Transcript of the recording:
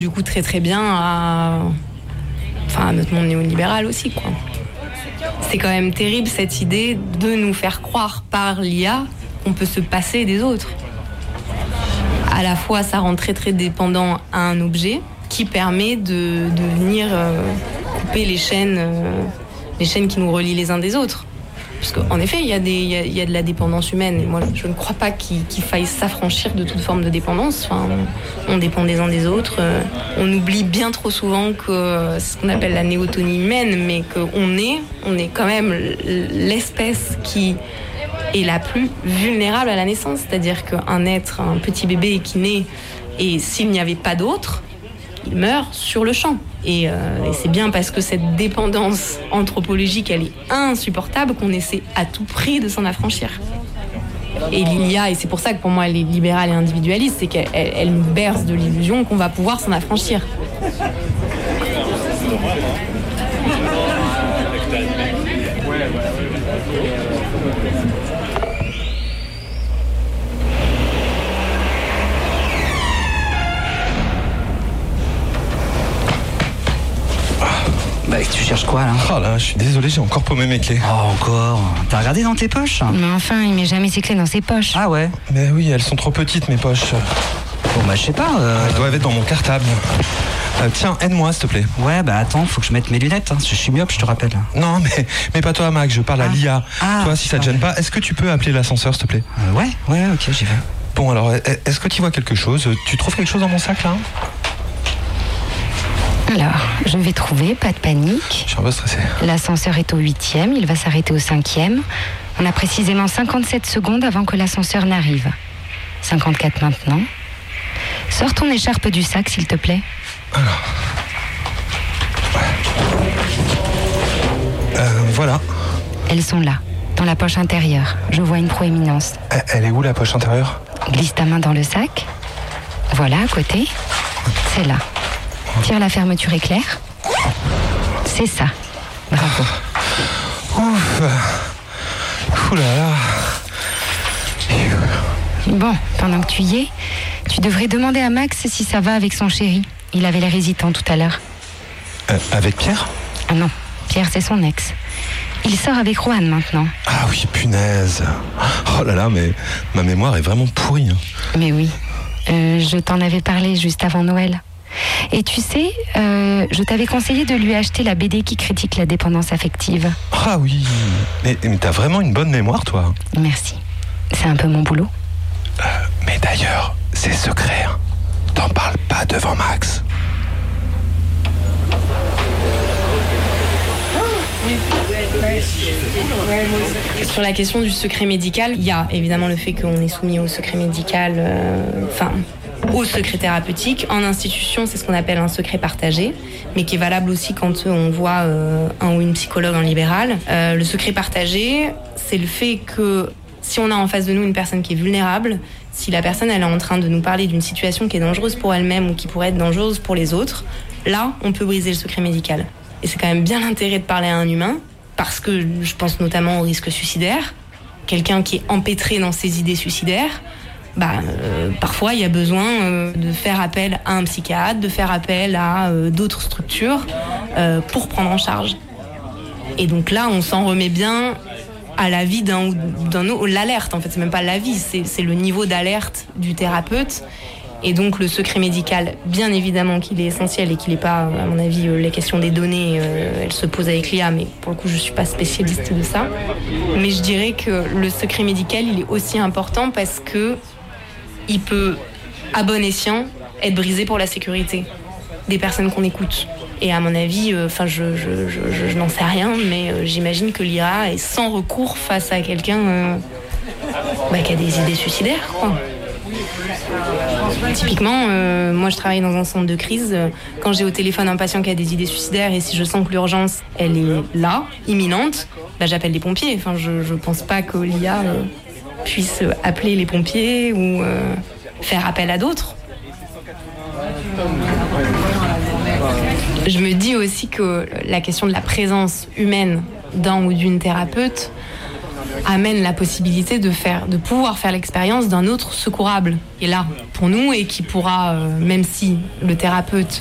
Du coup, très très bien à notre monde néolibéral aussi, quoi. C'est quand même terrible cette idée de nous faire croire par l'IA qu'on peut se passer des autres. À la fois, ça rend très très dépendant à un objet qui permet de venir couper les chaînes qui nous relient les uns des autres. Parce qu'en effet, il y a de la dépendance humaine. Et moi, je ne crois pas qu'il faille s'affranchir de toute forme de dépendance. Enfin, on dépend des uns des autres. On oublie bien trop souvent que c'est ce qu'on appelle la néotonie humaine, mais qu'on est quand même l'espèce qui est la plus vulnérable à la naissance. C'est-à-dire un petit bébé qui naît, et s'il n'y avait pas d'autre, il meurt sur le champ. Et c'est bien parce que cette dépendance anthropologique, elle est insupportable qu'on essaie à tout prix de s'en affranchir. Et l'IA, et c'est pour ça que pour moi elle est libérale et individualiste, c'est qu'elle nous berce de l'illusion qu'on va pouvoir s'en affranchir. Bah, tu cherches quoi là? Oh là, je suis désolé, j'ai encore paumé mes clés. Oh, encore? T'as regardé dans tes poches? Mais enfin, il met jamais ses clés dans ses poches. Ah ouais? Mais oui, elles sont trop petites, mes poches. Bon bah je sais pas. Elles doivent être dans mon cartable. Tiens, aide-moi s'il te plaît. Ouais, bah attends, faut que je mette mes lunettes, hein. Je suis myope, je te rappelle. Non, mais pas toi, Mac, je parle à l'IA. Toi, si ça te gêne pas, est-ce que tu peux appeler l'ascenseur s'il te plaît? Ouais, ok, j'y vais. Bon alors, est-ce que tu vois quelque chose? Tu trouves quelque chose dans mon sac là? Alors, je vais trouver, pas de panique. Je suis un peu stressé. L'ascenseur est au 8e, il va s'arrêter au 5e. On a précisément 57 secondes avant que l'ascenseur n'arrive. 54 maintenant. Sors ton écharpe du sac, s'il te plaît. Alors. Voilà. Elles sont là, dans la poche intérieure. Je vois une proéminence. Elle est où la poche intérieure? Glisse ta main dans le sac. Voilà, à côté. C'est là. Tire la fermeture éclair. C'est ça. Bravo. Ouf. Ouh là là. Bon, pendant que tu y es, tu devrais demander à Max si ça va avec son chéri. Il avait l'air hésitant tout à l'heure. Avec Pierre? Ah non, Pierre c'est son ex. Il sort avec Rohan maintenant. Ah oui, punaise. Oh là là, mais ma mémoire est vraiment pourrie. Hein. Mais oui, je t'en avais parlé juste avant Noël. Et tu sais, je t'avais conseillé de lui acheter la BD qui critique la dépendance affective. Ah oui, mais t'as vraiment une bonne mémoire, toi. Merci. C'est un peu mon boulot. Mais d'ailleurs, c'est secret. Hein. T'en parles pas devant Max. Sur la question du secret médical, il y a évidemment le fait qu'on est soumis au secret médical, au secret thérapeutique. En institution, c'est ce qu'on appelle un secret partagé, mais qui est valable aussi quand on voit un ou une psychologue en libéral. Le secret partagé, c'est le fait que si on a en face de nous une personne qui est vulnérable, si la personne elle est en train de nous parler d'une situation qui est dangereuse pour elle-même ou qui pourrait être dangereuse pour les autres, là, on peut briser le secret médical. Et c'est quand même bien l'intérêt de parler à un humain, parce que je pense notamment au risque suicidaire. Quelqu'un qui est empêtré dans ses idées suicidaires, parfois il y a besoin de faire appel à un psychiatre, de faire appel à d'autres structures pour prendre en charge. Et donc là, on s'en remet bien à l'avis d'un autre, l'alerte en fait, c'est même pas l'avis, c'est le niveau d'alerte du thérapeute. Et donc le secret médical, bien évidemment qu'il est essentiel et qu'il n'est pas, à mon avis, les questions des données, elles se posent avec l'IA, mais pour le coup je suis pas spécialiste de ça. Mais je dirais que le secret médical, il est aussi important parce que il peut, à bon escient, être brisé pour la sécurité des personnes qu'on écoute. Et à mon avis, je n'en sais rien, mais j'imagine que l'IA est sans recours face à quelqu'un qui a des idées suicidaires, quoi. Typiquement, moi je travaille dans un centre de crise. Quand j'ai au téléphone un patient qui a des idées suicidaires et si je sens que l'urgence elle est là, imminente, j'appelle les pompiers. Enfin, je pense pas que l'IA puisse appeler les pompiers ou faire appel à d'autres. Je me dis aussi que la question de la présence humaine d'un ou d'une thérapeute, amène la possibilité de pouvoir faire l'expérience d'un autre secourable qui est là pour nous et qui pourra, même si le thérapeute